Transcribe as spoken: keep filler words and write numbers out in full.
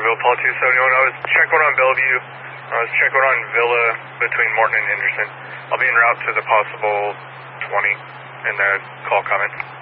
Jacksonville, Paul two seventy-one. I was checking on Bellevue. I was checking on Villa between Morton and Henderson. I'll be en route to the possible twenty in the call comment.